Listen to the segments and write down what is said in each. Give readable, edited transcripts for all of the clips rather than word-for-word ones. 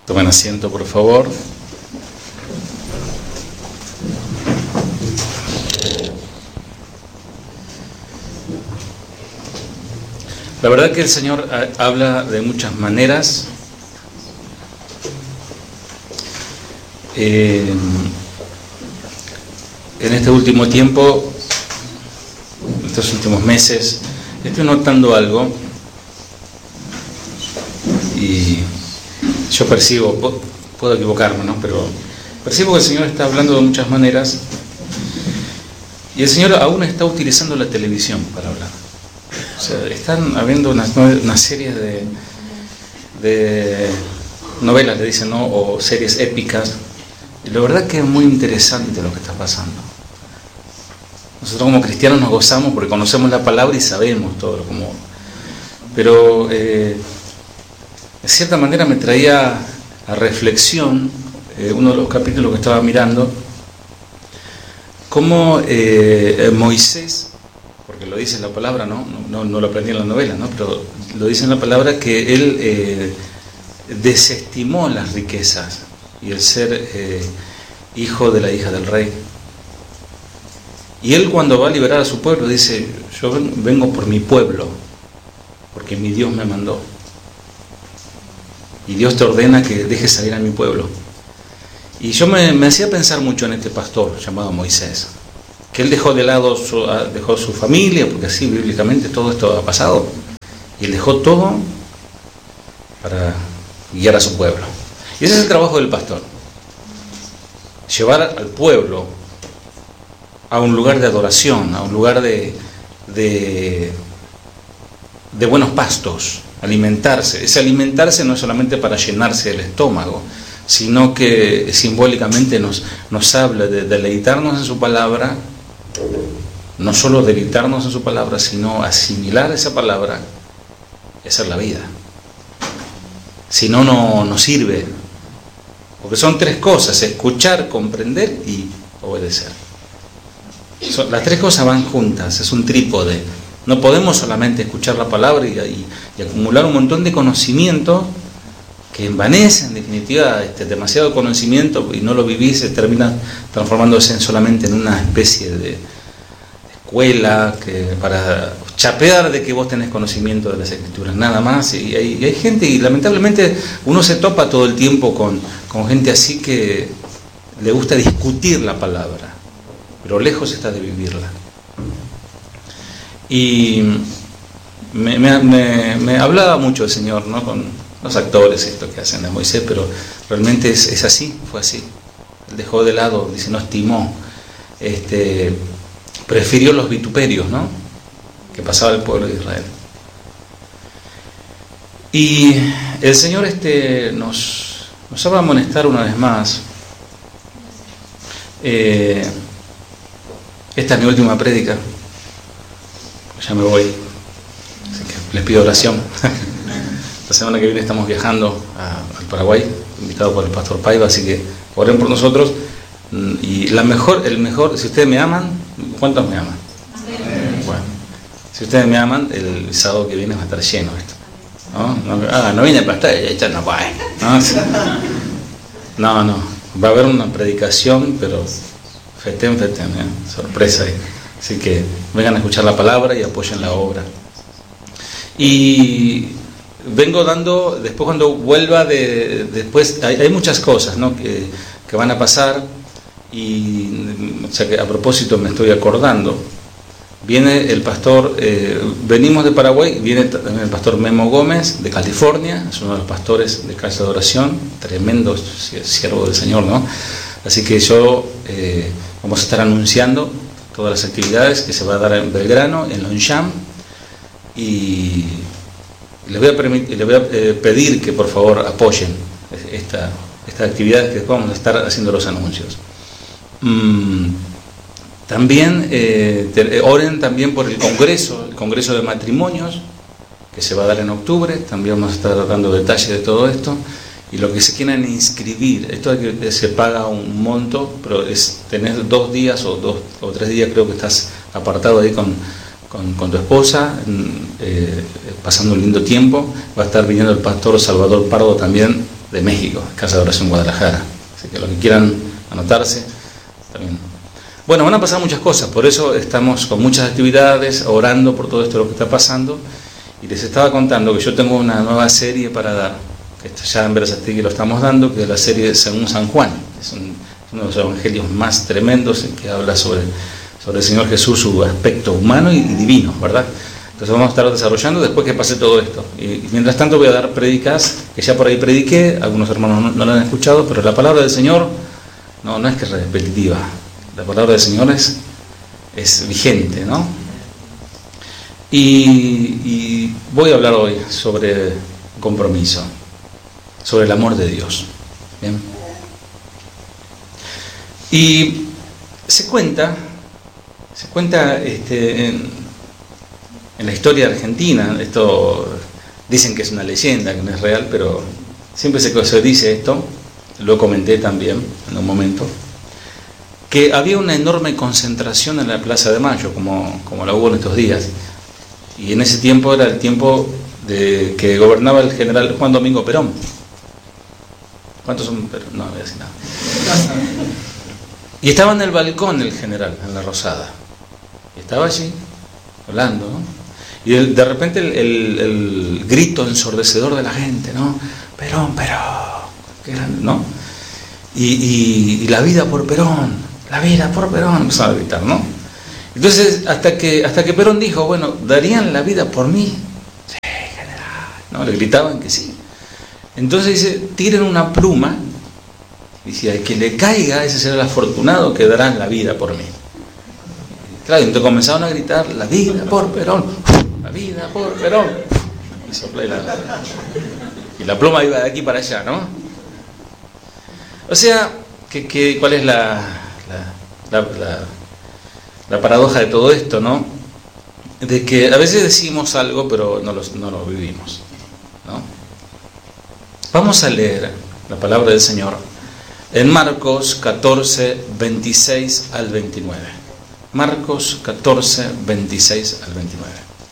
Tomen asiento, por favor. La verdad que el Señor habla de muchas maneras. En este último tiempo, estos últimos meses, estoy notando algo y yo percibo, puedo equivocarme, ¿no? Pero percibo que el Señor está hablando de muchas maneras y el Señor aún está utilizando la televisión para hablar. O sea, están habiendo una serie de novelas, le dicen, ¿no? O series épicas. Y la verdad que es muy interesante lo que está pasando. Nosotros como cristianos nos gozamos porque conocemos la palabra y sabemos todo lo como. Pero de cierta manera me traía a reflexión uno de los capítulos que estaba mirando, cómo Moisés, porque lo dice en la palabra, no lo aprendí en la novela, ¿no? Pero lo dice en la palabra que él desestimó las riquezas y el ser hijo de la hija del rey. Y él, cuando va a liberar a su pueblo, dice: yo vengo por mi pueblo, porque mi Dios me mandó. Y Dios te ordena que dejes salir a mi pueblo. Y yo me hacía pensar mucho en este pastor llamado Moisés, que él dejó de lado dejó su familia, porque así bíblicamente todo esto ha pasado, y él dejó todo para guiar a su pueblo. Y ese es el trabajo del pastor: llevar al pueblo a un lugar de adoración, a un lugar de buenos pastos, alimentarse. Ese alimentarse no es solamente para llenarse el estómago, sino que simbólicamente nos habla de deleitarnos en su palabra, no solo deleitarnos en su palabra, sino asimilar esa palabra y hacer la vida. Si no, no sirve. Porque son tres cosas: escuchar, comprender y obedecer. Las tres cosas van juntas, es un trípode. No podemos solamente escuchar la palabra y acumular un montón de conocimiento que envanece, en definitiva, demasiado conocimiento, y no lo vivís, se termina transformándose solamente en una especie de escuela para chapear de que vos tenés conocimiento de las Escrituras, nada más. Y hay gente, y lamentablemente uno se topa todo el tiempo con gente así, que le gusta discutir la palabra, pero lejos está de vivirla. Y me hablaba mucho el Señor, ¿no? Con los actores esto que hacen de Moisés, pero realmente es así, fue así. Él dejó de lado, dice, no estimó, prefirió los vituperios, ¿no?, que pasaba el pueblo de Israel. Y el Señor nos va a amonestar una vez más. Esta es mi última prédica, ya me voy, así que les pido oración. La semana que viene estamos viajando al Paraguay, invitado por el pastor Paiva, así que oren por nosotros. Y el mejor, si ustedes me aman, ¿cuántos me aman? Bueno, si ustedes me aman, el sábado que viene va a estar lleno esto, ¿no? No viene para estar, ya no va, no, va a haber una predicación, pero feten, sorpresa ahí. Así que vengan a escuchar la palabra y apoyen la obra. Y vengo dando, después cuando vuelva después, hay muchas cosas, ¿no?, que van a pasar. Y o sea que a propósito me estoy acordando, viene el pastor, venimos de Paraguay, viene también el pastor Memo Gómez de California, es uno de los pastores de Casa de Oración, tremendo siervo del Señor, ¿no? Así que vamos a estar anunciando todas las actividades que se va a dar en Belgrano, en Longchamp, y les voy a pedir que por favor apoyen esta actividad, que después vamos a estar haciendo los anuncios. También oren también por el congreso de matrimonios que se va a dar en octubre. También vamos a estar dando detalles de todo esto. Y lo que se quieran inscribir, esto se paga un monto, pero tenés 2 días o 2 o 3 días, creo que estás apartado ahí con tu esposa, pasando un lindo tiempo. Va a estar viniendo el pastor Salvador Pardo también de México, Casa de Oración Guadalajara. Así que los que quieran anotarse, también. Bueno, van a pasar muchas cosas, por eso estamos con muchas actividades, orando por todo esto lo que está pasando. Y les estaba contando que yo tengo una nueva serie para dar, que ya en Berazategui lo estamos dando, que es la serie Según San Juan. Es uno de los evangelios más tremendos, en que habla sobre el Señor Jesús, su aspecto humano y divino, ¿verdad? Entonces vamos a estar desarrollando después que pase todo esto. Y mientras tanto voy a dar prédicas, que ya por ahí prediqué, algunos hermanos no lo han escuchado, pero la palabra del Señor no es que es repetitiva, la palabra del Señor es vigente, ¿no? Y voy a hablar hoy sobre compromiso, sobre el amor de Dios. ¿Bien? Y se cuenta en la historia argentina, esto dicen que es una leyenda, que no es real, pero siempre se dice esto, lo comenté también en un momento, que había una enorme concentración en la Plaza de Mayo, como la hubo en estos días. Y en ese tiempo era el tiempo de que gobernaba el general Juan Domingo Perón. ¿Cuántos son? No voy a decir nada. Y estaba en el balcón el general, en la Rosada. Y estaba allí, hablando, ¿no? Y de repente el grito ensordecedor de la gente, ¿no? Perón, ¿no? Y la vida por Perón, la vida por Perón, empezaba a gritar, ¿no? Entonces, hasta que Perón dijo, bueno, ¿darían la vida por mí? Sí, general, ¿no? Le gritaban que sí. Entonces dice, tiren una pluma, y decía, el que le caiga, ese será el afortunado que dará la vida por mí. Claro, y entonces comenzaron a gritar, la vida por Perón, la vida por Perón. Y soplé y la pluma iba de aquí para allá, ¿no? O sea, ¿cuál es la paradoja de todo esto, ¿no? De que a veces decimos algo, pero no lo vivimos, ¿no? Vamos a leer la palabra del Señor en Marcos 14, 26 al 29. Marcos 14, 26 al 29.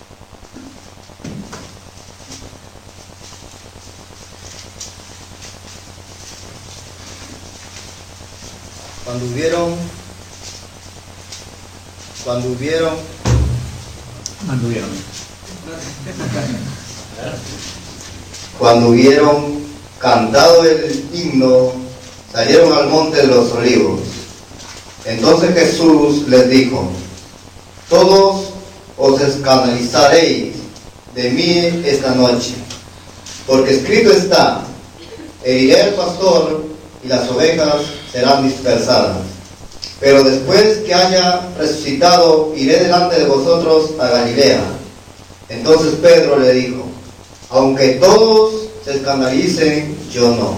Cuando hubieron cantado el himno, salieron al monte de los olivos. Entonces Jesús les dijo, todos os escandalizaréis de mí esta noche, porque escrito está, heriré al pastor y las ovejas serán dispersadas. Pero después que haya resucitado, iré delante de vosotros a Galilea. Entonces Pedro le dijo, aunque todos se escandalicen, yo no.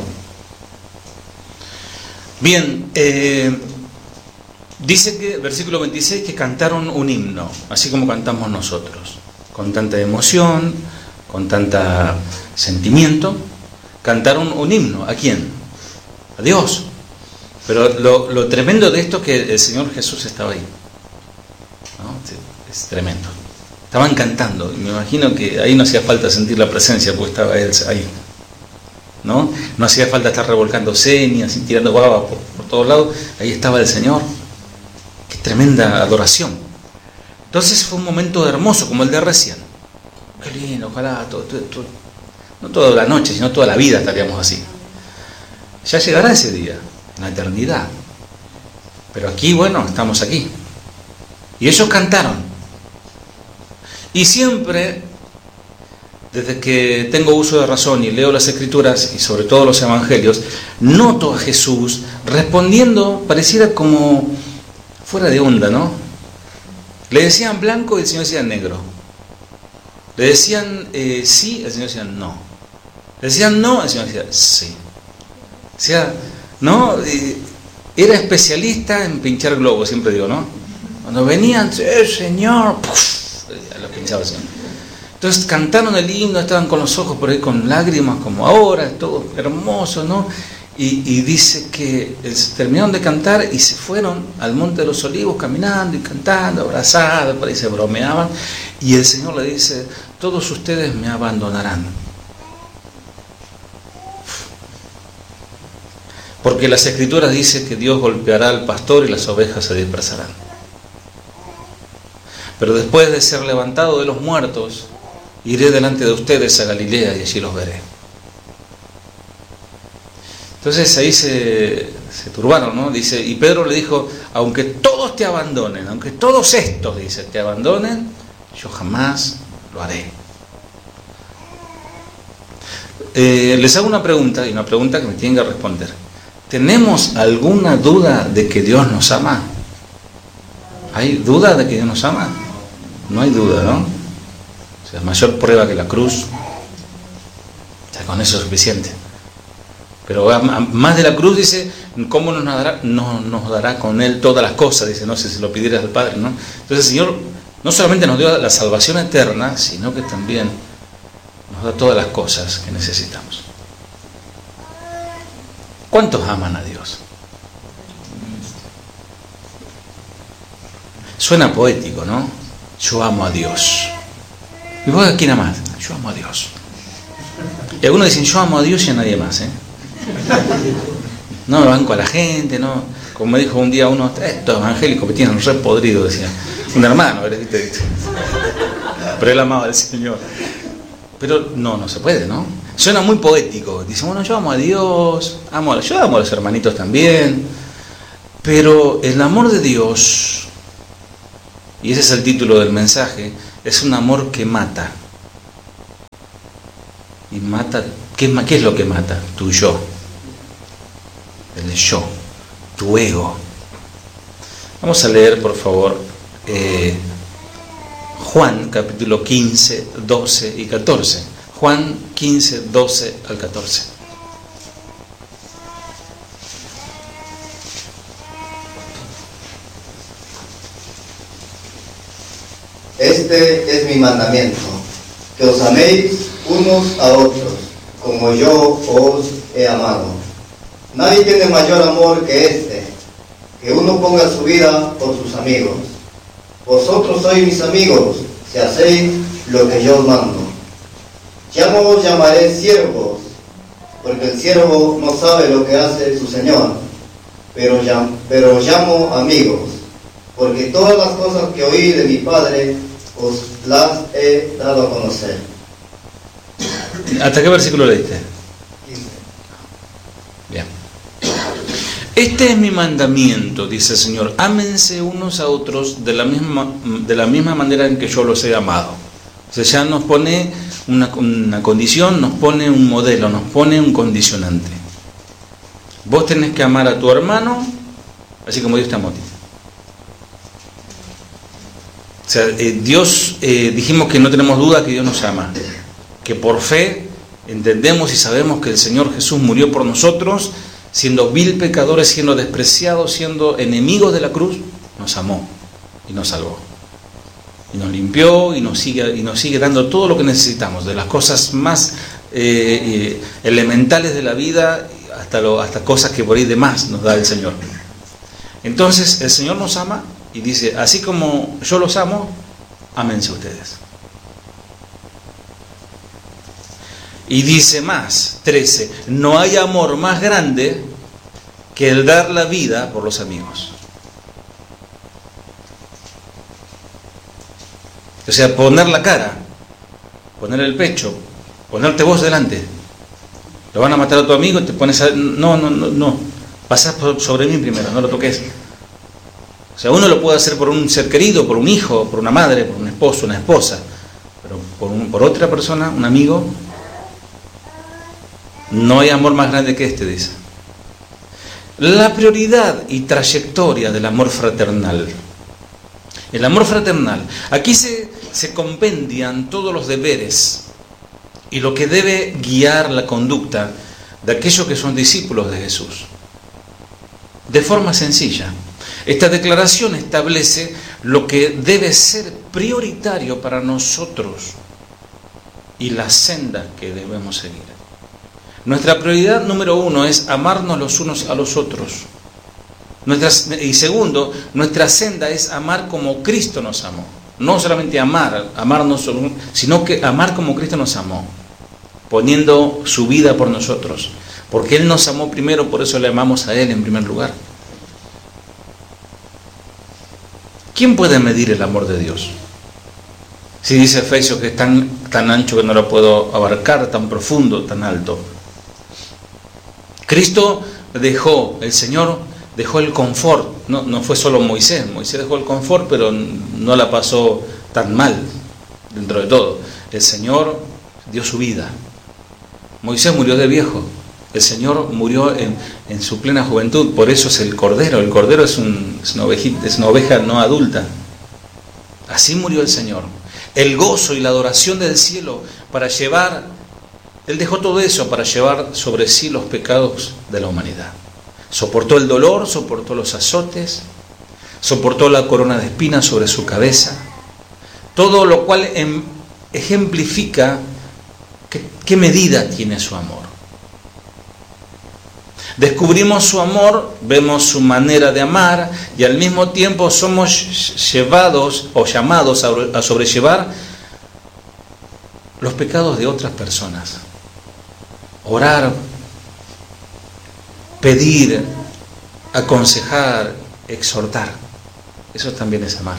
Bien, dice que, versículo 26, que cantaron un himno, así como cantamos nosotros, con tanta emoción, con tanta sentimiento. Cantaron un himno, ¿a quién? A Dios. Pero lo tremendo de esto es que el Señor Jesús estaba ahí, ¿no? Es tremendo. Estaban cantando, y me imagino que ahí no hacía falta sentir la presencia, porque estaba Él ahí, ¿no? No hacía falta estar revolcándose ni así tirando babas por todos lados. Ahí estaba el Señor. Qué tremenda adoración. Entonces fue un momento hermoso, como el de recién. Qué lindo, ojalá no toda la noche, sino toda la vida estaríamos así. Ya llegará ese día, en la eternidad. Pero aquí, bueno, estamos aquí. Y ellos cantaron. Y siempre, desde que tengo uso de razón y leo las Escrituras, y sobre todo los Evangelios, noto a Jesús respondiendo, pareciera como fuera de onda, ¿no? Le decían blanco y el Señor decía negro. Le decían sí, el Señor decía no. Le decían no, el Señor decía sí. O sea, ¿no? Era especialista en pinchar globos, siempre digo, ¿no? Cuando venían, Señor, ¡puf! Lo pinchaba el Señor. Entonces cantaron el himno, estaban con los ojos por ahí con lágrimas, como ahora, todo hermoso, ¿no? Y dice que terminaron de cantar y se fueron al Monte de los Olivos caminando y cantando, abrazados, por ahí se bromeaban. Y el Señor le dice, todos ustedes me abandonarán. Porque las Escrituras dicen que Dios golpeará al pastor y las ovejas se dispersarán. Pero después de ser levantado de los muertos, iré delante de ustedes a Galilea y allí los veré. Entonces ahí se turbaron, ¿no? Dice, y Pedro le dijo, aunque todos te abandonen, aunque todos estos, dice, te abandonen, yo jamás lo haré. Les hago una pregunta, y una pregunta que me tienen que responder. ¿Tenemos alguna duda de que Dios nos ama? ¿Hay duda de que Dios nos ama? No hay duda, ¿no? O sea, mayor prueba que la cruz. O sea, con eso es suficiente. Pero más de la cruz dice, ¿cómo nos dará con Él todas las cosas? Dice, no sé si lo pidieras al Padre, ¿no? Entonces el Señor no solamente nos dio la salvación eterna, sino que también nos da todas las cosas que necesitamos. ¿Cuántos aman a Dios? Suena poético, ¿no? Yo amo a Dios. ¿Y vos a quién amás? Yo amo a Dios. Y algunos dicen, yo amo a Dios y a nadie más, ¿eh? No me banco a la gente, no. Como me dijo un día uno, estos evangélicos que tienen re podrido, decía. Un hermano, ¿viste? Pero él amaba al Señor. Pero no se puede, ¿no? Suena muy poético. Dice, bueno, yo amo a Dios, yo amo a los hermanitos también. Pero el amor de Dios, y ese es el título del mensaje, es un amor que mata. Y mata, ¿qué es lo que mata? Tu yo. El yo, tu ego. Vamos a leer, por favor, Juan capítulo 15, 12 y 14. Juan 15, 12 al 14. Este es mi mandamiento, que os améis unos a otros, como yo os he amado. Nadie tiene mayor amor que este, que uno ponga su vida por sus amigos. Vosotros sois mis amigos, si hacéis lo que yo os mando. Ya no os llamaré siervos, porque el siervo no sabe lo que hace su Señor, pero os llamo amigos, porque todas las cosas que oí de mi Padre os las he dado a conocer. ¿Hasta qué versículo leíste? 15. Bien. Este es mi mandamiento, dice el Señor, ámense unos a otros de la misma manera en que yo los he amado. O sea, ya nos pone una condición, nos pone un modelo, nos pone un condicionante. Vos tenés que amar a tu hermano, así como Dios te amó a ti. O sea, Dios, dijimos que no tenemos duda que Dios nos ama, que por fe entendemos y sabemos que el Señor Jesús murió por nosotros, siendo vil pecadores, siendo despreciados, siendo enemigos de la cruz, nos amó y nos salvó. Y nos limpió y nos sigue dando todo lo que necesitamos, de las cosas más elementales de la vida hasta cosas que por ahí de más nos da el Señor. Entonces el Señor nos ama y dice, así como yo los amo, ámense ustedes. Y dice más, 13, no hay amor más grande que el dar la vida por los amigos. O sea, poner la cara, poner el pecho, ponerte vos delante. Lo van a matar a tu amigo y te pones a... No. Pasás sobre mí primero, no lo toques. O sea, uno lo puede hacer por un ser querido, por un hijo, por una madre, por un esposo, una esposa. Pero por otra persona, un amigo, no hay amor más grande que este, dice. La prioridad y trayectoria del amor fraternal. El amor fraternal. Aquí se compendian todos los deberes y lo que debe guiar la conducta de aquellos que son discípulos de Jesús. De forma sencilla. Esta declaración establece lo que debe ser prioritario para nosotros y la senda que debemos seguir. Nuestra prioridad número 1 es amarnos los unos a los otros. Y segundo, nuestra senda es amar como Cristo nos amó. No solamente amarnos, sino que amar como Cristo nos amó, poniendo su vida por nosotros. Porque Él nos amó primero, por eso le amamos a Él en primer lugar. ¿Quién puede medir el amor de Dios? Si dice Efesios que es tan ancho que no lo puedo abarcar, tan profundo, tan alto. Cristo el Señor dejó el confort. No fue solo Moisés dejó el confort, pero no la pasó tan mal dentro de todo. El Señor dio su vida. Moisés murió de viejo. El Señor murió en su plena juventud, por eso es el Cordero. El Cordero es una oveja no adulta. Así murió el Señor. El gozo y la adoración del cielo Él dejó todo eso para llevar sobre sí los pecados de la humanidad. Soportó el dolor, soportó los azotes, soportó la corona de espinas sobre su cabeza, todo lo cual ejemplifica qué medida tiene su amor. Descubrimos su amor, vemos su manera de amar y al mismo tiempo somos llevados o llamados a sobrellevar los pecados de otras personas. Orar, pedir, aconsejar, exhortar. Eso también es amar.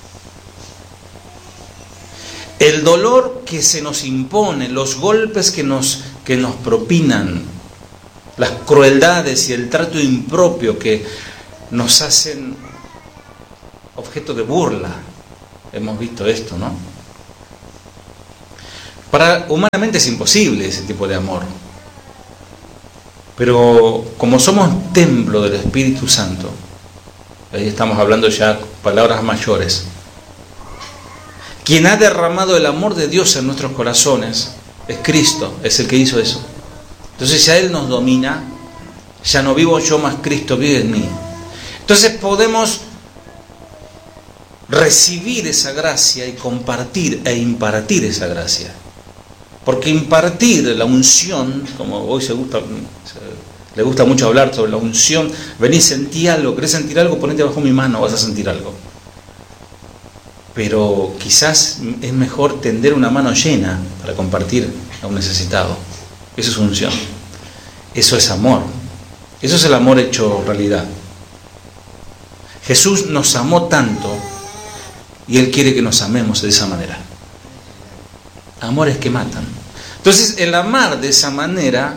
El dolor que se nos impone, los golpes que nos propinan, las crueldades y el trato impropio que nos hacen objeto de burla. Hemos visto esto, ¿no? Humanamente es imposible ese tipo de amor. Pero como somos templo del Espíritu Santo, ahí estamos hablando ya palabras mayores, quien ha derramado el amor de Dios en nuestros corazones es Cristo, es el que hizo eso. Entonces ya Él nos domina, ya no vivo yo, más Cristo vive en mí. Entonces podemos recibir esa gracia y compartir e impartir esa gracia. Porque impartir la unción, como hoy le gusta mucho hablar sobre la unción, vení, sentí algo, querés sentir algo, ponete bajo mi mano, vas a sentir algo. Pero quizás es mejor tender una mano llena para compartir a un necesitado. Eso es unción. Eso es amor. Eso es el amor hecho realidad. Jesús nos amó tanto y Él quiere que nos amemos de esa manera. Amores que matan. Entonces, el amar de esa manera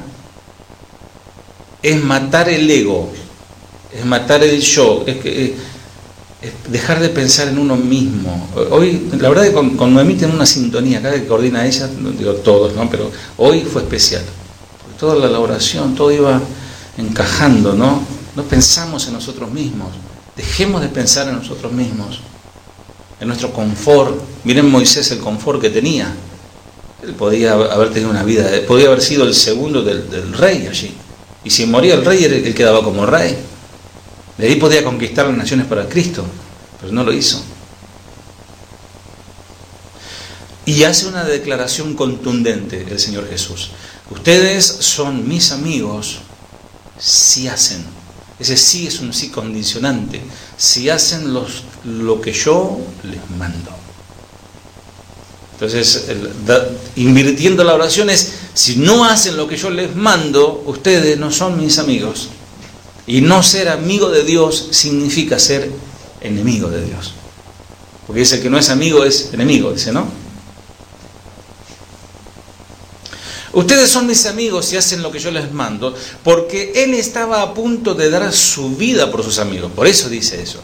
es matar el ego, es matar el yo, es dejar de pensar en uno mismo. Hoy, la verdad que con Noemí tengo una sintonía, cada vez que coordina ella, no digo todos, ¿no? Pero hoy fue especial. Porque toda la oración, todo iba encajando, ¿no? No pensamos en nosotros mismos. Dejemos de pensar en nosotros mismos, en nuestro confort. Miren Moisés el confort que tenía. Él podía haber tenido una vida, podía haber sido el segundo del rey allí. Y si moría el rey, él quedaba como rey. De ahí podía conquistar las naciones para Cristo, pero no lo hizo. Y hace una declaración contundente el Señor Jesús. Ustedes son mis amigos si hacen. Ese sí es un sí condicionante. Si hacen lo que yo les mando. Entonces, invirtiendo la oración es, si no hacen lo que yo les mando, ustedes no son mis amigos. Y no ser amigo de Dios significa ser enemigo de Dios. Porque dice que no es amigo, es enemigo, dice, ¿no? Ustedes son mis amigos si hacen lo que yo les mando, porque Él estaba a punto de dar su vida por sus amigos. Por eso dice eso.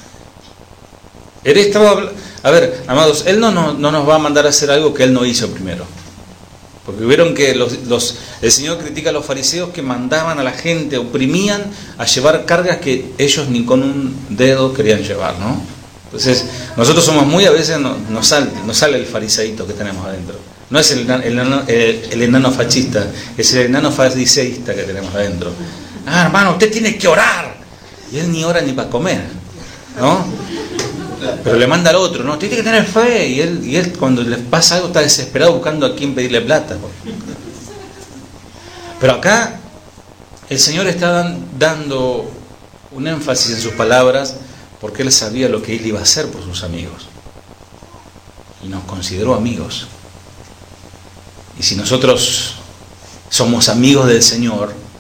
Él estaba... A ver, amados, Él no nos va a mandar a hacer algo que Él no hizo primero. Porque vieron que el Señor critica a los fariseos que mandaban a la gente, oprimían a llevar cargas que ellos ni con un dedo querían llevar, ¿no? Entonces, nosotros somos muy, a veces nos sale el fariseíto que tenemos adentro. No es el enano fascista, es el enano fariseísta que tenemos adentro. Ah, hermano, usted tiene que orar. Y él ni ora ni para comer, ¿no? Pero le manda al otro, ¿no? Tiene que tener fe. Y él cuando le pasa algo está desesperado buscando a quién pedirle plata. Pero acá el Señor está dando un énfasis en sus palabras porque Él sabía lo que Él iba a hacer por sus amigos. Y nos consideró amigos. Y si nosotros somos amigos del Señor,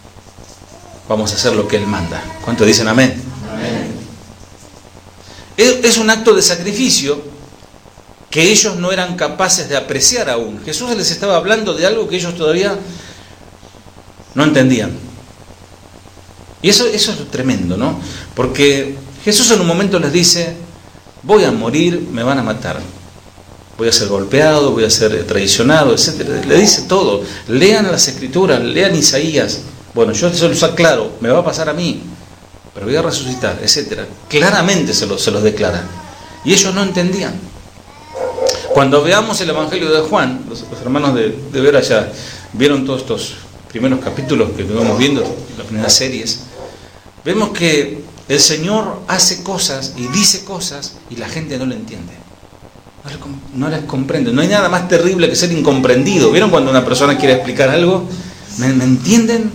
vamos a hacer lo que Él manda. ¿Cuántos dicen amén? Amén. Es un acto de sacrificio que ellos no eran capaces de apreciar aún. Jesús les estaba hablando de algo que ellos todavía no entendían. Y eso es tremendo, ¿no? Porque Jesús en un momento les dice: voy a morir, me van a matar, voy a ser golpeado, voy a ser traicionado, etc. Le dice todo. Lean las Escrituras, lean Isaías. Bueno, yo se los aclaro, me va a pasar a mí, pero voy a resucitar, etc. Claramente se los declara. Y ellos no entendían. Cuando veamos el Evangelio de Juan, los hermanos de Vera ya vieron todos estos primeros capítulos que vamos viendo, las primeras series, vemos que el Señor hace cosas y dice cosas y la gente no lo entiende. No las comprende. No hay nada más terrible que ser incomprendido. ¿Vieron cuando una persona quiere explicar algo? ¿Me entienden?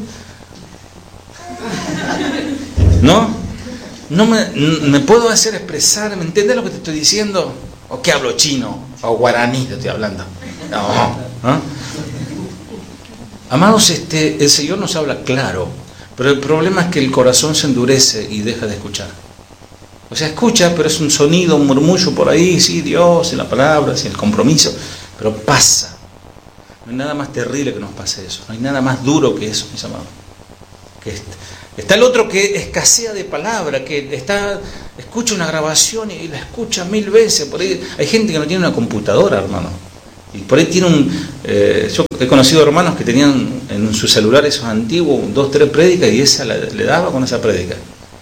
¿No? No me puedo hacer expresar. ¿Me entiendes lo que te estoy diciendo? ¿O qué hablo chino? ¿O guaraní te estoy hablando? No. Amados, el Señor nos habla claro, pero el problema es que el corazón se endurece y deja de escuchar. O sea, escucha, pero es un sonido, un murmullo por ahí, sí, Dios, y la palabra, sí, el compromiso, pero pasa. No hay nada más terrible que nos pase eso, no hay nada más duro que eso, mis amados. Está el otro que escasea de palabra, que escucha una grabación y la escucha 1000 veces. Por ahí hay gente que no tiene una computadora, hermano. Y por ahí tiene yo he conocido hermanos que tenían en su celular esos antiguos 2, 3 prédicas y esa le daba con esa prédica.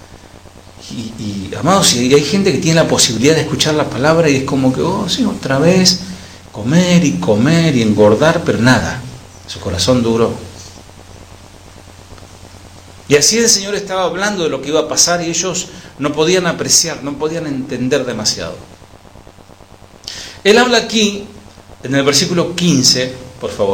Y amados, y hay gente que tiene la posibilidad de escuchar la palabra y es como que, sí, otra vez, comer y engordar, pero nada, su corazón duró. Y así el Señor estaba hablando de lo que iba a pasar y ellos no podían apreciar, no podían entender demasiado. Él habla aquí, en el versículo 15, por favor.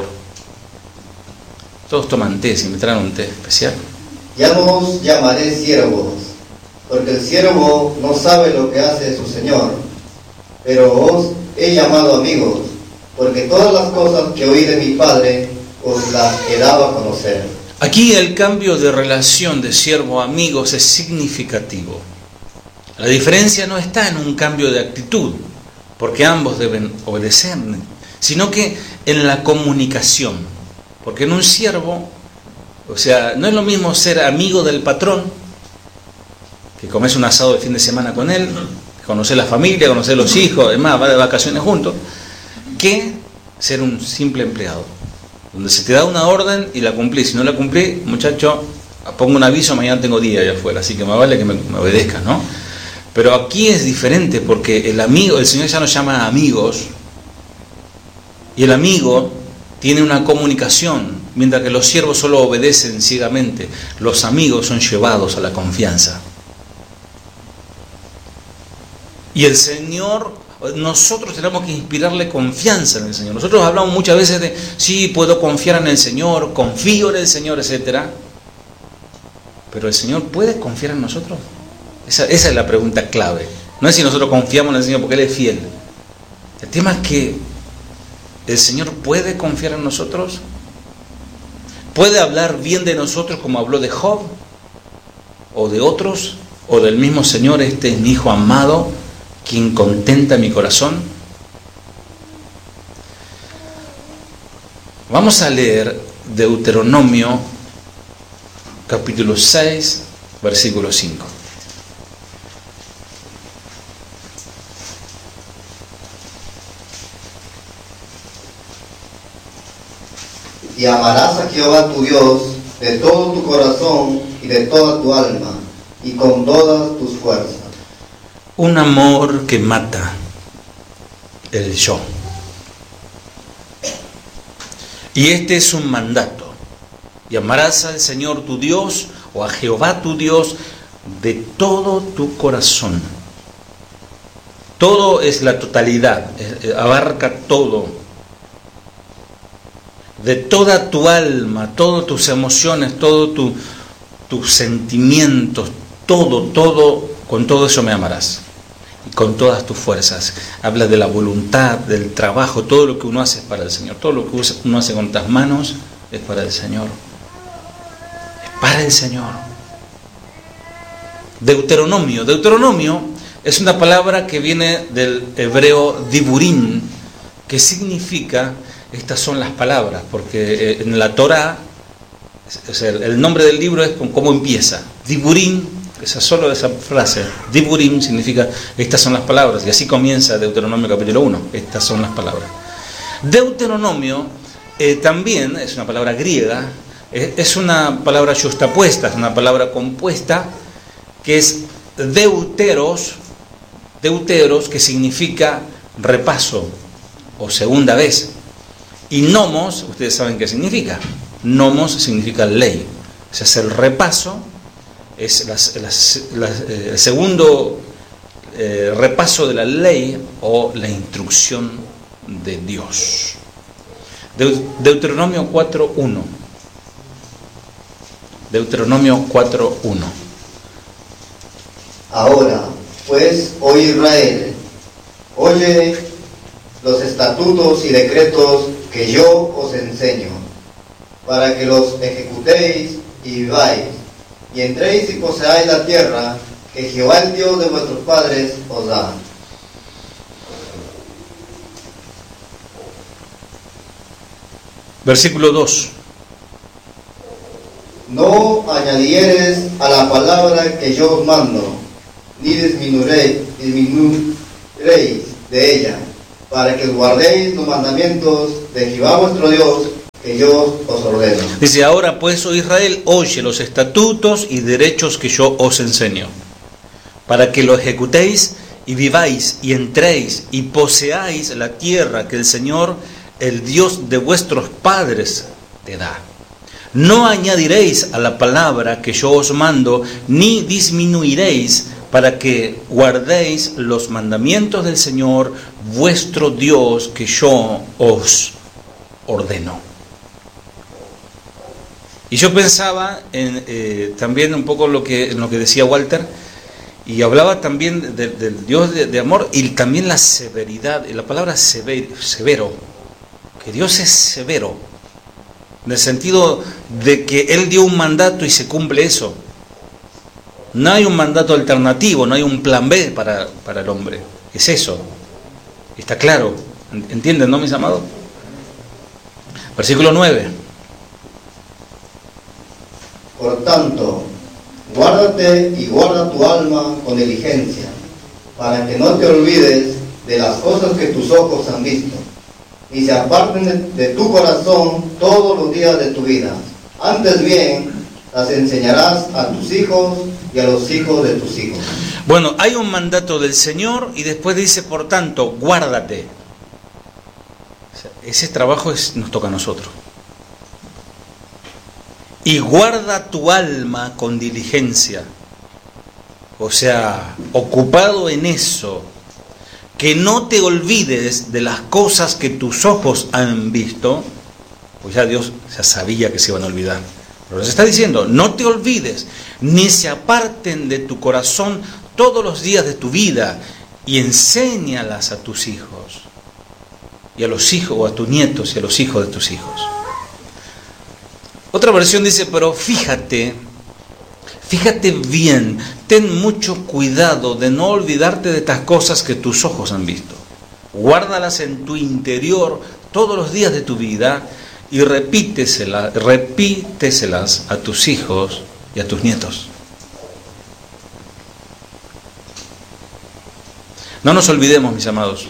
Todos toman té, si me traen un té especial. Ya no os llamaré siervos, porque el siervo no sabe lo que hace su Señor, pero os he llamado amigos, porque todas las cosas que oí de mi Padre os las he dado a conocer. Aquí el cambio de relación de siervo a amigos es significativo. La diferencia no está en un cambio de actitud, porque ambos deben obedecer, sino que en la comunicación. Porque en un siervo, o sea, no es lo mismo ser amigo del patrón, que comes un asado de fin de semana con él, conocer la familia, conocer los hijos, además va de vacaciones juntos, que ser un simple empleado, donde se te da una orden y la cumplís. Si no la cumplís, muchacho, pongo un aviso, mañana tengo día allá afuera, así que más vale que me obedezcas, ¿no? Pero aquí es diferente, porque el Señor ya nos llama amigos, y el amigo tiene una comunicación, mientras que los siervos solo obedecen ciegamente. Los amigos son llevados a la confianza. Y el Señor, nosotros tenemos que inspirarle confianza en el Señor. Nosotros hablamos muchas veces de, sí, puedo confiar en el Señor, confío en el Señor, etc. Pero ¿el Señor puede confiar en nosotros? Esa es la pregunta clave. No es si nosotros confiamos en el Señor porque Él es fiel. El tema es que ¿el Señor puede confiar en nosotros? ¿Puede hablar bien de nosotros como habló de Job? ¿O de otros? ¿O del mismo Señor, este es mi Hijo amado, quien contenta mi corazón? Vamos a leer Deuteronomio capítulo 6, versículo 5. Y amarás a Jehová tu Dios de todo tu corazón y de toda tu alma y con todas tus fuerzas. Un amor que mata el yo. Y este es un mandato. Y amarás al Señor tu Dios o a Jehová tu Dios de todo tu corazón. Todo es la totalidad, abarca todo. De toda tu alma, todas tus emociones, todos tus sentimientos, todo, con todo eso me amarás. Y con todas tus fuerzas. Habla de la voluntad, del trabajo, todo lo que uno hace es para el Señor. Todo lo que uno hace con las manos es para el Señor. Es para el Señor. Deuteronomio. Deuteronomio es una palabra que viene del hebreo diburim, que significa, estas son las palabras, porque en la Torá, o sea, el nombre del libro es con cómo empieza. Diburim, solo esa frase, diburim significa, estas son las palabras, y así comienza Deuteronomio capítulo 1, estas son las palabras. Deuteronomio también es una palabra griega, es una palabra yuxtapuesta, es una palabra compuesta, que es deuteros, que significa repaso o segunda vez. Y nomos, ustedes saben qué significa. Nomos significa ley. O sea, es el repaso, es el segundo repaso de la ley o la instrucción de Dios. Deuteronomio 4.1. Deuteronomio 4.1. Ahora, pues, oh Israel, oye los estatutos y decretos que yo os enseño, para que los ejecutéis y viváis, y entréis y poseáis la tierra que Jehová el Dios de vuestros padres os da. Versículo 2. No añadieres a la palabra que yo os mando, ni disminuiréis de ella, para que guardéis los mandamientos de Jehová vuestro Dios, que yo os ordeno. Dice, ahora pues, oh Israel, oye los estatutos y derechos que yo os enseño, para que lo ejecutéis y viváis y entréis y poseáis la tierra que el Señor, el Dios de vuestros padres, te da. No añadiréis a la palabra que yo os mando, ni disminuiréis, para que guardéis los mandamientos del Señor, vuestro Dios, que yo os ordeno. Y yo pensaba también un poco en lo que decía Walter, y hablaba también del Dios de amor y también la severidad, y la palabra severo, que Dios es severo, en el sentido de que Él dio un mandato y se cumple eso. No hay un mandato alternativo, no hay un plan B para el hombre. Es eso. Está claro. ¿Entienden, no, mis amados? Versículo 9. Por tanto, guárdate y guarda tu alma con diligencia, para que no te olvides de las cosas que tus ojos han visto, y se aparten de tu corazón todos los días de tu vida. Antes bien, las enseñarás a tus hijos y a los hijos de tus hijos. Bueno, hay un mandato del Señor y después dice, por tanto, guárdate. O sea, ese trabajo nos toca a nosotros. Y guarda tu alma con diligencia. O sea, ocupado en eso. Que no te olvides de las cosas que tus ojos han visto. Pues ya Dios ya sabía que se iban a olvidar. Pero les está diciendo, no te olvides, ni se aparten de tu corazón todos los días de tu vida, y enséñalas a tus hijos, y a los hijos, o a tus nietos, y a los hijos de tus hijos. Otra versión dice, pero fíjate bien, ten mucho cuidado de no olvidarte de estas cosas que tus ojos han visto. Guárdalas en tu interior todos los días de tu vida, y repíteselas a tus hijos y a tus nietos. No nos olvidemos, mis amados,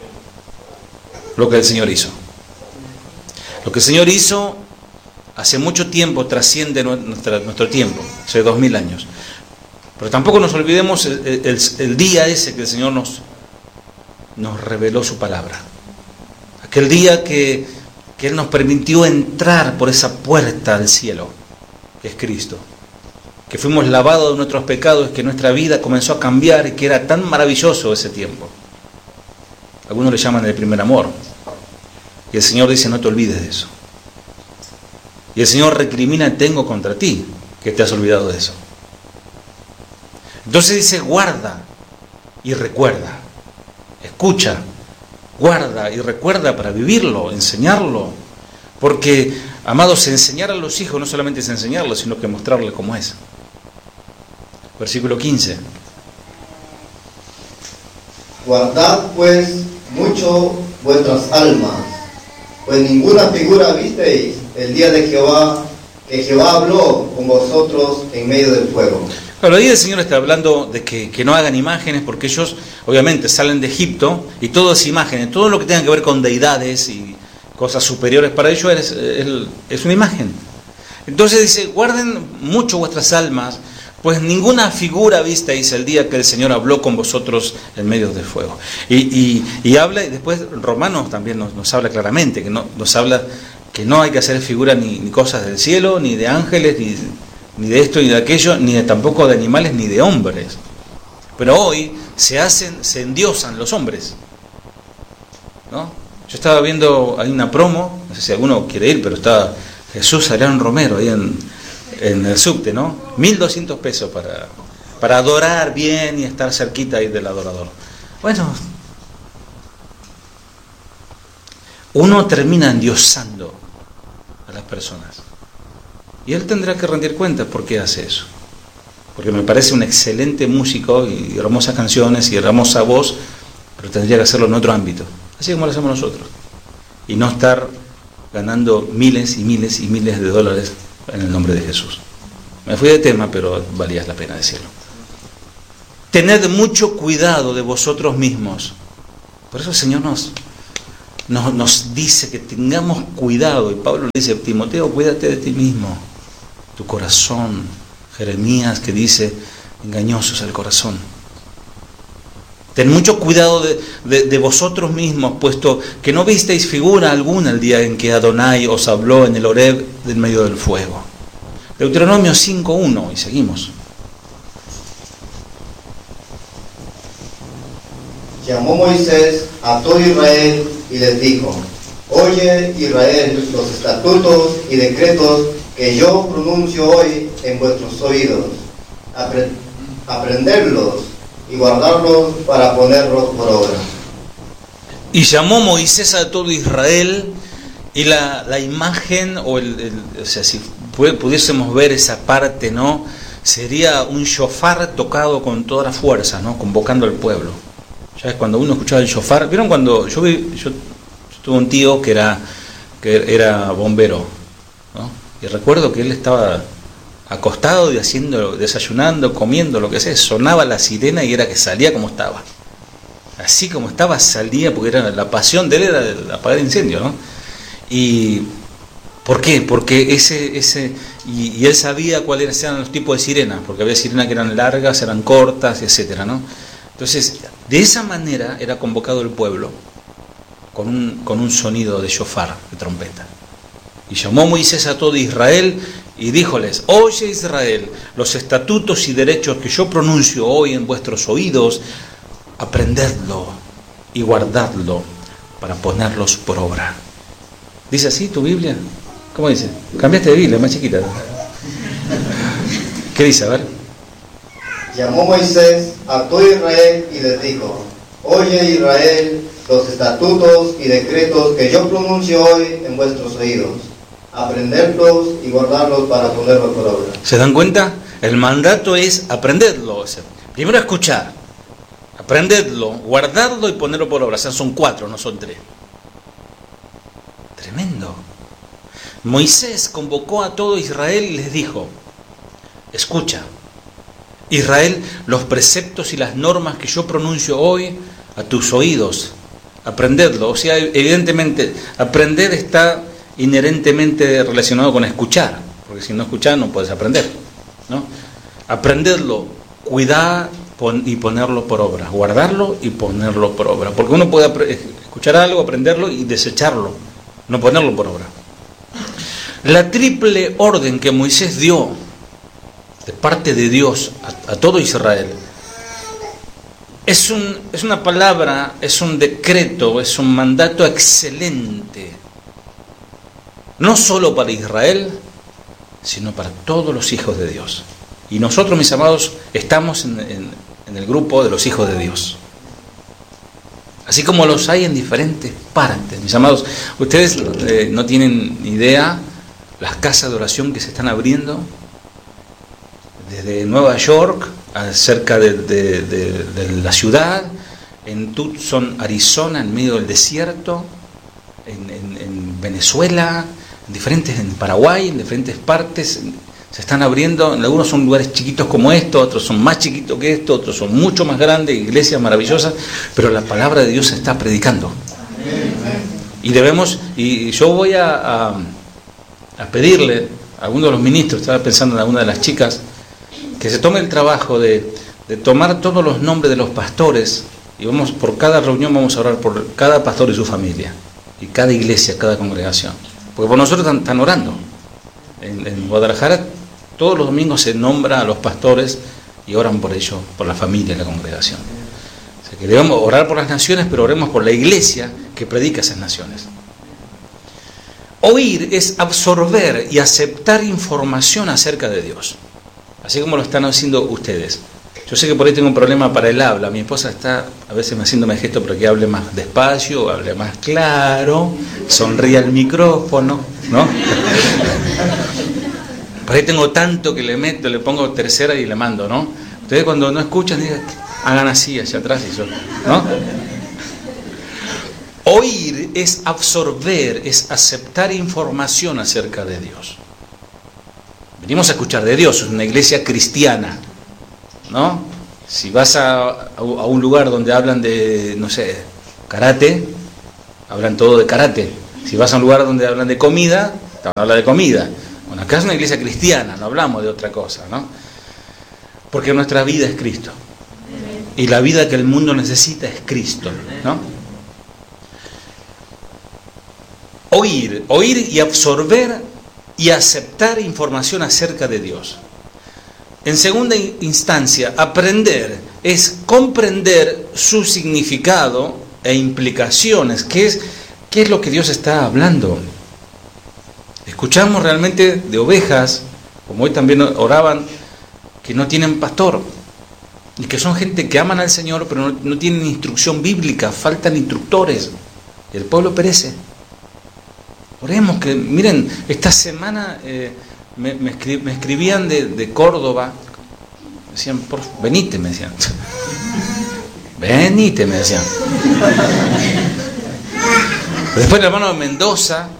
lo que el Señor hizo. Lo que el Señor hizo hace mucho tiempo trasciende nuestro tiempo, hace 2000 años. Pero tampoco nos olvidemos el día ese que el Señor nos reveló su palabra. Aquel día que Él nos permitió entrar por esa puerta al cielo, que es Cristo. Que fuimos lavados de nuestros pecados, que nuestra vida comenzó a cambiar y que era tan maravilloso ese tiempo. Algunos le llaman el primer amor. Y el Señor dice, no te olvides de eso. Y el Señor recrimina, tengo contra ti, que te has olvidado de eso. Entonces dice, guarda y recuerda. Escucha, guarda y recuerda para vivirlo, enseñarlo. Porque Amados, enseñar a los hijos no solamente es enseñarlos, sino que mostrarles cómo es. Versículo 15. Guardad pues mucho vuestras almas, pues ninguna figura visteis el día de Jehová, que Jehová habló con vosotros en medio del fuego. Claro, ahí el Señor está hablando de que no hagan imágenes, porque ellos obviamente salen de Egipto y todo es imágenes, todo lo que tenga que ver con deidades y cosas superiores para ellos es una imagen. Entonces dice, guarden mucho vuestras almas, pues ninguna figura visteis el día que el Señor habló con vosotros en medio del fuego. Y habla, y después Romanos también nos habla claramente, que nos habla que no hay que hacer figuras ni cosas del cielo, ni de ángeles, ni de esto, ni de aquello, tampoco de animales, ni de hombres. Pero hoy se endiosan los hombres, ¿no? Yo estaba viendo, hay una promo, no sé si alguno quiere ir, pero está Jesús Adrián Romero ahí en el subte, ¿no? 1.200 pesos para adorar bien y estar cerquita ahí del adorador. Bueno, uno termina endiosando a las personas. Y él tendrá que rendir cuentas por qué hace eso. Porque me parece un excelente músico y hermosas canciones y hermosa voz, pero tendría que hacerlo en otro ámbito, así como lo hacemos nosotros. Y no estar ganando miles y miles y miles de dólares en el nombre de Jesús. Me fui de tema, pero valía la pena decirlo. Tened mucho cuidado de vosotros mismos. Por eso el Señor nos dice que tengamos cuidado. Y Pablo le dice, Timoteo, cuídate de ti mismo. Tu corazón. Jeremías que dice, engañoso es el corazón. Ten mucho cuidado de vosotros mismos, puesto que no visteis figura alguna el día en que Adonai os habló en el Horeb del medio del fuego. Deuteronomio 5:1, y seguimos. Llamó Moisés a todo Israel y les dijo, oye Israel los estatutos y decretos que yo pronuncio hoy en vuestros oídos, aprenderlos y guardarlos para ponerlos por obra. Y llamó Moisés a todo Israel, y la imagen, o sea, si pudiésemos ver esa parte, ¿no? Sería un shofar tocado con toda la fuerza, ¿no? Convocando al pueblo. Ya es cuando uno escuchaba el shofar. ¿Vieron cuando yo tuve un tío que era bombero, ¿no? Y recuerdo que él estaba acostado y desayunando, comiendo, lo que sea, sonaba la sirena y era que salía como estaba. Así como estaba, salía, porque era la pasión de él era de apagar incendio, ¿no? ¿Y por qué? Porque y él sabía cuáles eran los tipos de sirenas, porque había sirenas que eran largas, eran cortas, etcétera, ¿no? Entonces, de esa manera era convocado el pueblo con un sonido de shofar, de trompeta. Y llamó Moisés a todo Israel y díjoles, oye Israel, los estatutos y derechos que yo pronuncio hoy en vuestros oídos, aprendedlo y guardadlo para ponerlos por obra. ¿Dice así tu Biblia? ¿Cómo dice? Cambiaste de Biblia, más chiquita. ¿Qué dice? A ver. Llamó Moisés a todo Israel y les dijo, oye Israel, los estatutos y decretos que yo pronuncio hoy en vuestros oídos, aprenderlos y guardarlos para ponerlos por obra. ¿Se dan cuenta? El mandato es aprenderlo. O sea, primero escuchar, aprenderlo, guardarlo y ponerlo por obra. O sea, son 4, no son 3. Tremendo. Moisés convocó a todo Israel y les dijo, escucha, Israel, los preceptos y las normas que yo pronuncio hoy a tus oídos, aprendedlo. O sea, evidentemente, aprender está inherentemente relacionado con escuchar, porque si no escuchas no puedes aprender, ¿no? Aprenderlo, cuidar y ponerlo por obra, guardarlo y ponerlo por obra, porque uno puede escuchar algo, aprenderlo y desecharlo, no ponerlo por obra. La triple orden que Moisés dio de parte de Dios a todo Israel es una palabra, es un decreto, es un mandato excelente, no solo para Israel, sino para todos los hijos de Dios. Y nosotros, mis amados, estamos en el grupo de los hijos de Dios. Así como los hay en diferentes partes. Mis amados, ustedes no tienen idea las casas de oración que se están abriendo desde Nueva York, cerca de la ciudad, en Tucson, Arizona, en medio del desierto, en Venezuela, en Paraguay, en diferentes partes. Se están abriendo, algunos son lugares chiquitos como esto, otros son más chiquitos que esto, otros son mucho más grandes, iglesias maravillosas, pero la palabra de Dios se está predicando. Y yo voy a pedirle a alguno de los ministros, estaba pensando en alguna de las chicas, que se tome el trabajo de tomar todos los nombres de los pastores, y por cada reunión vamos a orar por cada pastor y su familia, y cada iglesia, cada congregación, porque por nosotros están orando. En Guadalajara todos los domingos se nombra a los pastores y oran por ellos, por la familia y la congregación. O sea que debemos orar por las naciones, pero oremos por la iglesia que predica esas naciones. Oír es absorber y aceptar información acerca de Dios, así como lo están haciendo ustedes. Yo sé que por ahí tengo un problema para el habla. Mi esposa está a veces haciéndome gesto para que hable más despacio, hable más claro, sonríe al micrófono, ¿no? Por ahí tengo tanto que le pongo tercera y le mando, ¿no? Ustedes cuando no escuchan, digan, hagan así, hacia atrás, y yo, ¿no? Oír es absorber, es aceptar información acerca de Dios. Venimos a escuchar de Dios, es una iglesia cristiana, ¿no? Si vas a un lugar donde hablan de, no sé, karate, hablan todo de karate. Si vas a un lugar donde hablan de comida, te van a hablar de comida. Bueno, acá es una iglesia cristiana, no hablamos de otra cosa, ¿no? Porque nuestra vida es Cristo. Y la vida que el mundo necesita es Cristo, ¿no? Oír y absorber y aceptar información acerca de Dios. En segunda instancia, aprender es comprender su significado e implicaciones. ¿Qué es lo que Dios está hablando? Escuchamos realmente de ovejas, como hoy también oraban, que no tienen pastor, y que son gente que aman al Señor, pero no tienen instrucción bíblica, faltan instructores, y el pueblo perece. Oremos que, miren, esta semana me escribían de Córdoba, decían, venite, me decían. Venite, me decían. Después el hermano de Mendoza,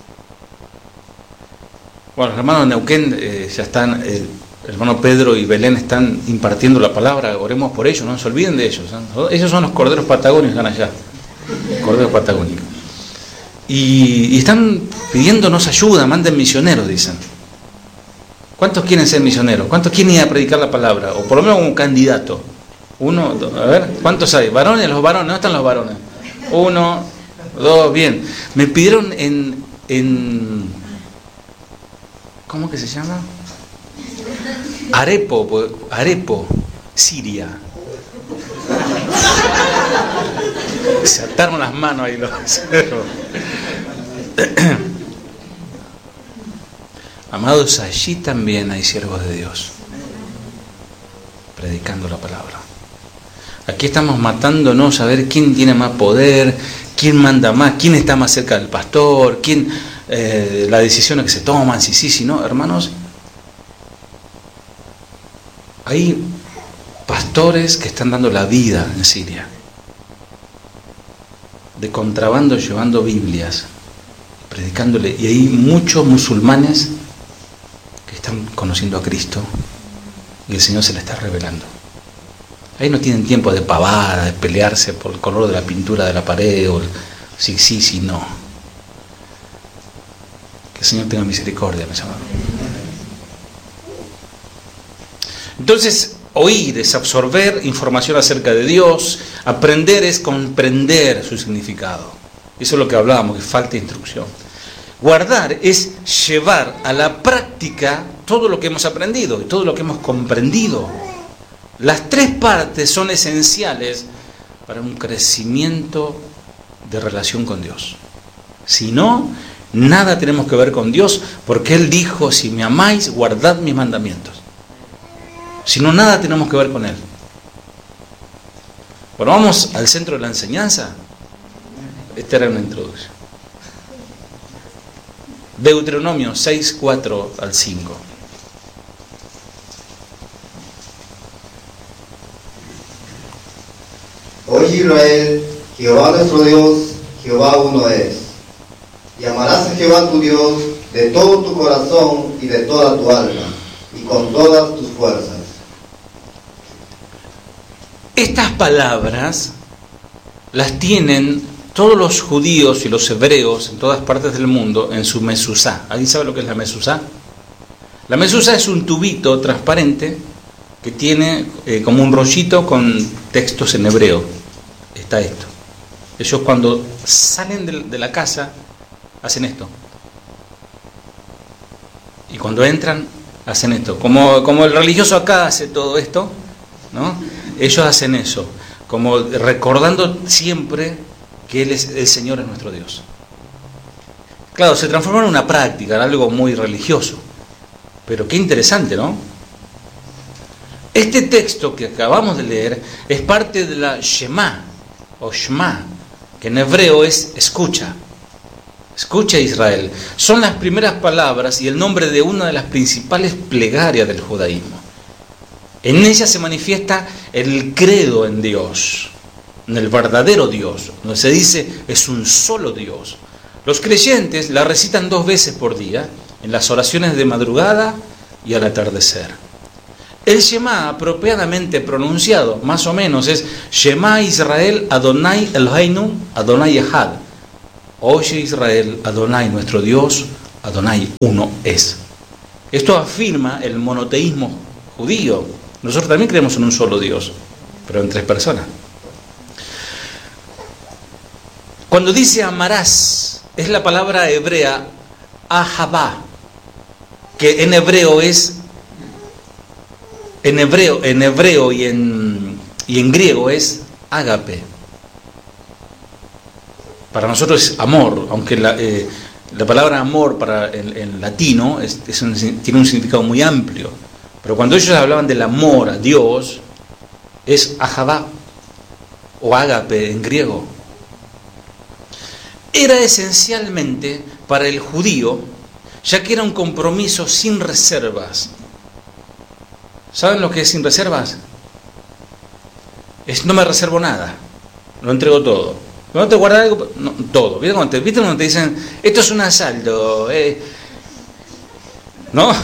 bueno, los hermanos de Neuquén ya están, el hermano Pedro y Belén están impartiendo la palabra, oremos por ellos, no se olviden de ellos, ¿no? Ellos son los corderos patagónicos, están allá, corderos patagónicos. Y están pidiéndonos ayuda, manden misioneros, dicen. ¿Cuántos quieren ser misioneros? ¿Cuántos quieren ir a predicar la palabra? O por lo menos un candidato. Uno, a ver, ¿cuántos hay? ¿Varones? Los varones, ¿dónde están los varones? 1, 2, bien. Me pidieron en ¿cómo que se llama? Arepo, Siria. Se ataron las manos ahí los cerros. Amados, allí también hay siervos de Dios predicando la palabra. Aquí estamos matándonos a ver quién tiene más poder, quién manda más, quién está más cerca del pastor, quién las decisiones que se toman, si no, hermanos. Hay pastores que están dando la vida en Siria, de contrabando llevando Biblias, predicándole, y hay muchos musulmanes que están conociendo a Cristo y el Señor se le está revelando. Ahí no tienen tiempo de pavada, de pelearse por el color de la pintura de la pared, o sí, no. Que el Señor tenga misericordia, mis amados. Entonces, oír es absorber información acerca de Dios, aprender es comprender su significado. Eso es lo que hablábamos, que falta instrucción. Guardar es llevar a la práctica todo lo que hemos aprendido y todo lo que hemos comprendido. Las tres partes son esenciales para un crecimiento de relación con Dios. Si no, nada tenemos que ver con Dios, porque Él dijo, si me amáis, guardad mis mandamientos. Si no, nada tenemos que ver con Él. Bueno, vamos al centro de la enseñanza. Esta era una introducción. Deuteronomio 6, 4 al 5. Oye Israel, Jehová nuestro Dios, Jehová uno es. Y amarás a Jehová tu Dios de todo tu corazón y de toda tu alma, y con todas tus fuerzas. Estas palabras las tienen todos los judíos y los hebreos en todas partes del mundo en su mesuzá. ¿Alguien sabe lo que es la mesuzá? La mesuzá es un tubito transparente que tiene como un rollito con textos en hebreo. Está esto. Ellos cuando salen de la casa hacen esto. Y cuando entran hacen esto. Como el religioso acá hace todo esto, ¿no? Ellos hacen eso, como recordando siempre que el Señor es nuestro Dios. Claro, se transforma en una práctica, en algo muy religioso. Pero qué interesante, ¿no? Este texto que acabamos de leer es parte de la Shema, o Shema, que en hebreo es escucha. Escucha, Israel. Son las primeras palabras y el nombre de una de las principales plegarias del judaísmo. En ella se manifiesta el credo en Dios, en el verdadero Dios, donde se dice es un solo Dios. Los creyentes la recitan 2 veces por día, en las oraciones de madrugada y al atardecer. El Shema apropiadamente pronunciado, más o menos, es Shema Israel Adonai Eloheinu Adonai Echad. Oye Israel, Adonai nuestro Dios, Adonai uno es. Esto afirma el monoteísmo judío. Nosotros también creemos en un solo Dios, pero en 3 personas. Cuando dice amarás, es la palabra hebrea ahabá, que en hebreo y en griego es ágape. Para nosotros es amor, aunque la palabra amor en latino tiene un significado muy amplio. Pero cuando ellos hablaban del amor a Dios, es ahabá o ágape en griego. Era esencialmente para el judío, ya que era un compromiso sin reservas. ¿Saben lo que es sin reservas? Es no me reservo nada, lo entrego todo. ¿No te guardas algo? No, todo. ¿Viste cuando te dicen, esto es un asalto? ¿No?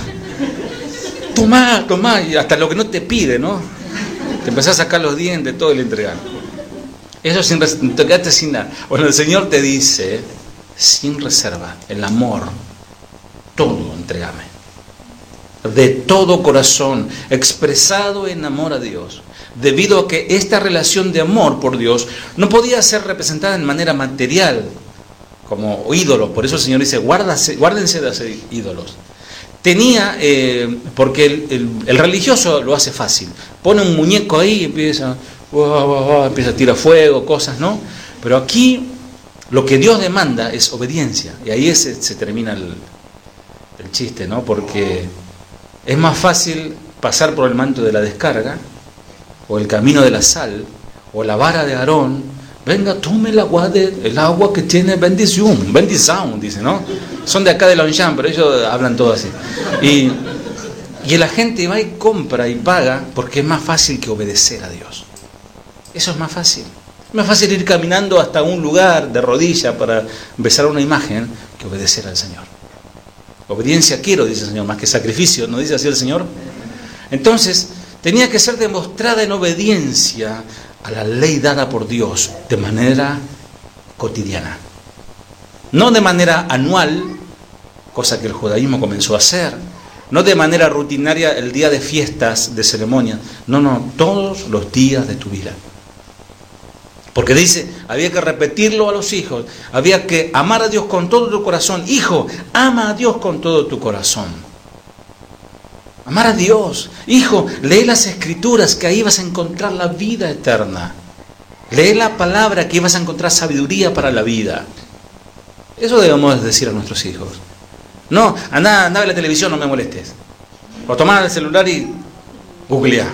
Tomá, y hasta lo que no te pide, ¿no? Te empezás a sacar los dientes, todo y le entregan. Eso te quedaste sin nada. Bueno, el Señor te dice, sin reserva, el amor, todo entregame. De todo corazón, expresado en amor a Dios. Debido a que esta relación de amor por Dios no podía ser representada en manera material, como ídolos. Por eso el Señor dice, guárdense de hacer ídolos. Porque el religioso lo hace fácil. Pone un muñeco ahí y empieza a tirar fuego, cosas, ¿no? Pero aquí lo que Dios demanda es obediencia. Y ahí se termina el chiste, ¿no? Porque es más fácil pasar por el manto de la descarga, o el camino de la sal, o la vara de Aarón. Venga, tome el agua que tiene bendición, dice, ¿no? Son de acá de Longchamp, pero ellos hablan todo así. Y la gente va y compra y paga porque es más fácil que obedecer a Dios. Eso es más fácil. Es más fácil ir caminando hasta un lugar de rodilla para besar una imagen que obedecer al Señor. Obediencia quiero, dice el Señor, más que sacrificio, ¿no dice así el Señor? Entonces, tenía que ser demostrada en obediencia a la ley dada por Dios de manera cotidiana. No de manera anual, cosa que el judaísmo comenzó a hacer, no de manera rutinaria el día de fiestas, de ceremonia, no, todos los días de tu vida. Porque dice, había que repetirlo a los hijos, había que amar a Dios con todo tu corazón. Hijo, ama a Dios con todo tu corazón. Amar a Dios. Hijo, lee las Escrituras, que ahí vas a encontrar la vida eterna. Lee la palabra, que ahí vas a encontrar sabiduría para la vida. Eso debemos decir a nuestros hijos. No, anda a la televisión, no me molestes. O tomar el celular y googlear.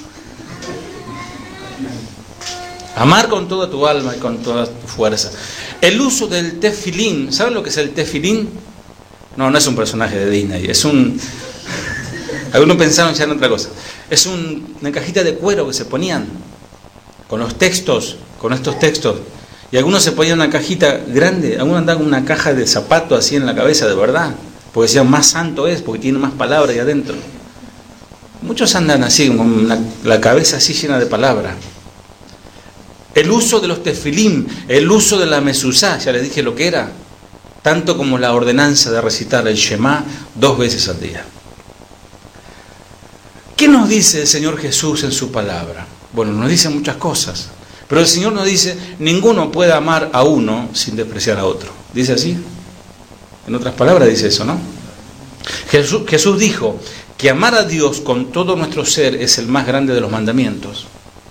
Amar con toda tu alma y con toda tu fuerza. El uso del tefilín, ¿saben lo que es el tefilín? No, no es un personaje de Disney, es un... Algunos pensaron ya en otra cosa. Es una cajita de cuero que se ponían con los textos, con estos textos. Y algunos se ponían una cajita grande, algunos andaban con una caja de zapatos así en la cabeza, de verdad. Porque decían, más santo es, porque tiene más palabras ahí adentro. Muchos andan así, con la cabeza así llena de palabras. El uso de los tefilim, el uso de la mesuzá, ya les dije lo que era, tanto como la ordenanza de recitar el Shema 2 veces al día. ¿Qué nos dice el Señor Jesús en su palabra? Bueno, nos dice muchas cosas, pero el Señor nos dice, ninguno puede amar a uno sin despreciar a otro. ¿Dice así? En otras palabras dice eso, ¿no? Jesús dijo que amar a Dios con todo nuestro ser es el más grande de los mandamientos.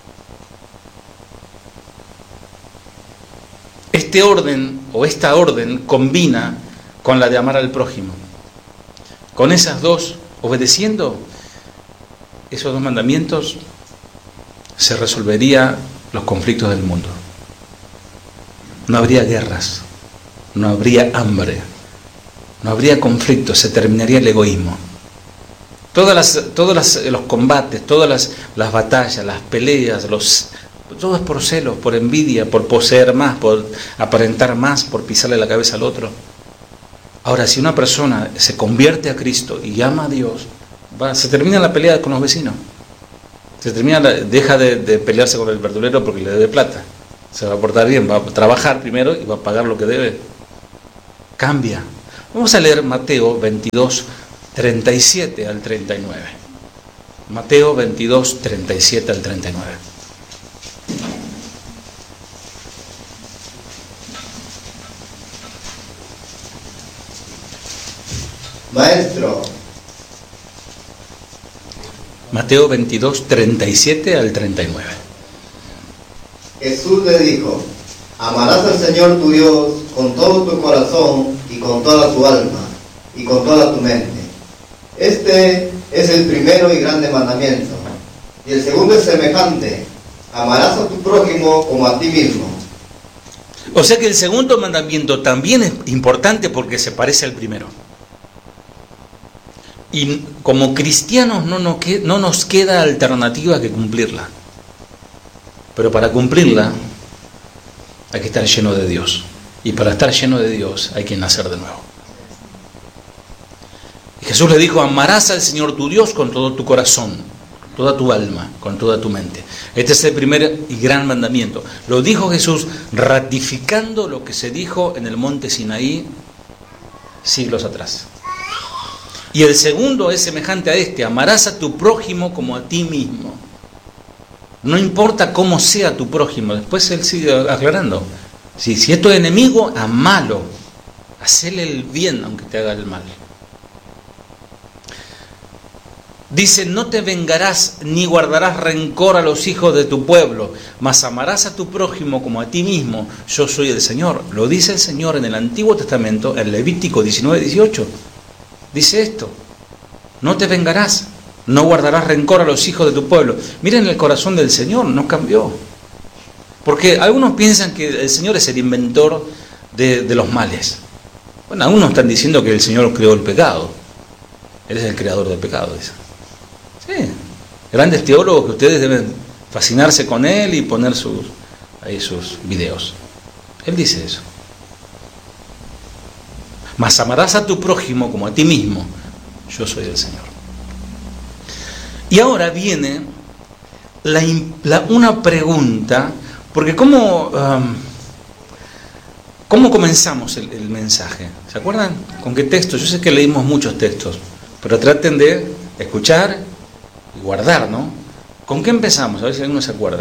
Este orden o esta orden combina con la de amar al prójimo. Con esas dos, obedeciendo esos 2 mandamientos, se resolverían los conflictos del mundo. No habría guerras, no habría hambre, no habría conflictos, se terminaría el egoísmo. Todos los combates, todas las batallas, las peleas, todo es por celos, por envidia, por poseer más, por aparentar más, por pisarle la cabeza al otro. Ahora, si una persona se convierte a Cristo y ama a Dios, se termina la pelea con los vecinos. Deja de pelearse con el verdulero porque le debe plata. Se va a portar bien, va a trabajar primero y va a pagar lo que debe. Cambia. Vamos a leer Mateo 22, 37 al 39. Mateo 22, 37 al 39. Maestro. Mateo 22, 37 al 39. Jesús le dijo, amarás al Señor tu Dios con todo tu corazón y con toda tu alma y con toda tu mente. Este es el primero y grande mandamiento. Y el segundo es semejante, amarás a tu prójimo como a ti mismo. O sea que el segundo mandamiento también es importante porque se parece al primero. Y como cristianos no nos queda alternativa que cumplirla. Pero para cumplirla hay que estar lleno de Dios. Y para estar lleno de Dios hay que nacer de nuevo. Y Jesús le dijo, amarás al Señor tu Dios con todo tu corazón, toda tu alma, con toda tu mente. Este es el primer y gran mandamiento. Lo dijo Jesús ratificando lo que se dijo en el monte Sinaí siglos atrás. Y el segundo es semejante a este, amarás a tu prójimo como a ti mismo. No importa cómo sea tu prójimo, después él sigue aclarando. Si es tu enemigo, amalo, hacele el bien aunque te haga el mal. Dice, no te vengarás ni guardarás rencor a los hijos de tu pueblo, mas amarás a tu prójimo como a ti mismo, yo soy el Señor. Lo dice el Señor en el Antiguo Testamento, en Levítico 19:18. Dice esto, no te vengarás, no guardarás rencor a los hijos de tu pueblo. Miren el corazón del Señor, no cambió. Porque algunos piensan que el Señor es el inventor de los males. Bueno, algunos están diciendo que el Señor creó el pecado. Él es el creador del pecado, dice. Sí, grandes teólogos que ustedes deben fascinarse con él y poner sus videos. Él dice eso. Mas amarás a tu prójimo como a ti mismo. Yo soy el Señor. Y ahora viene una pregunta, porque ¿cómo comenzamos el mensaje? ¿Se acuerdan? ¿Con qué texto? Yo sé que leímos muchos textos, pero traten de escuchar y guardar, ¿no? ¿Con qué empezamos? A ver si alguno se acuerda.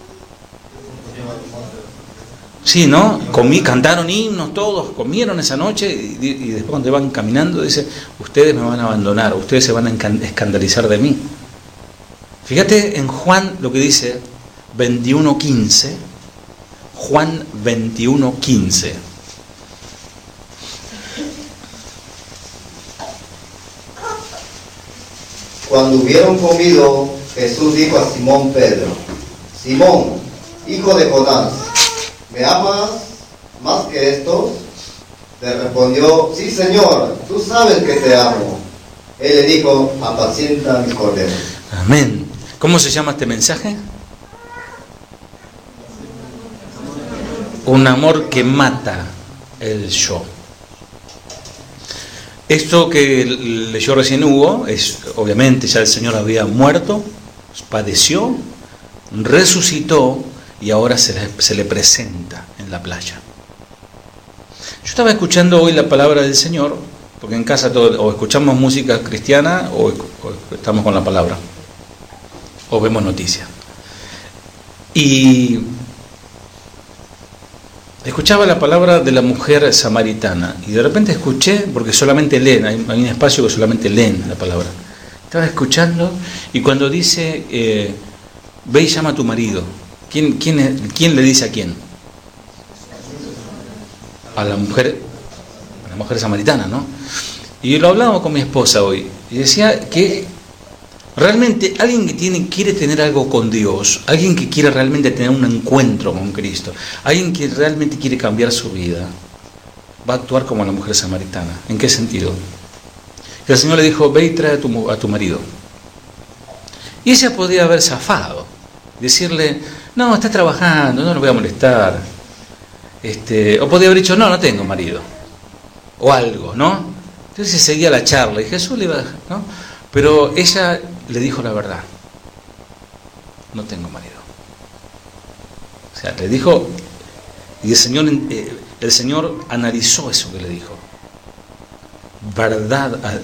Sí, ¿no? Cantaron himnos todos, comieron esa noche y después cuando van caminando dice, ustedes me van a abandonar, ustedes se van a escandalizar de mí. Fíjate en Juan lo que dice 21:15, Juan 21:15. Cuando hubieron comido, Jesús dijo a Simón Pedro, Simón, hijo de Jonás, ¿me amas más que estos? Le respondió, sí, Señor, tú sabes que te amo. Él le dijo, apacienta mis corderos. Amén. ¿Cómo se llama este mensaje? Un amor que mata el yo. Esto que leyó recién Hugo, es obviamente ya el Señor había muerto, padeció, resucitó y ahora se le presenta en la playa. Yo estaba escuchando hoy la palabra del Señor, porque en casa o escuchamos música cristiana o estamos con la palabra, o vemos noticias. Y escuchaba la palabra de la mujer samaritana y de repente escuché, porque solamente leen, hay un espacio que solamente leen la palabra. Estaba escuchando y cuando dice, ve y llama a tu marido, ¿quién le dice a quién? A la mujer samaritana, ¿no? Y lo hablábamos con mi esposa hoy y decía que realmente alguien que quiere tener algo con Dios, alguien que quiere realmente tener un encuentro con Cristo, alguien que realmente quiere cambiar su vida, va a actuar como la mujer samaritana. ¿En qué sentido? Que el Señor le dijo, ve y trae a tu marido. Y ella podía haber zafado, decirle, no, está trabajando, no lo voy a molestar. O podía haber dicho, no tengo marido. O algo, ¿no? Entonces seguía la charla y Jesús le iba a dejar, ¿no? Pero ella le dijo la verdad. No tengo marido. O sea, le dijo, y el Señor analizó eso que le dijo. Verdad.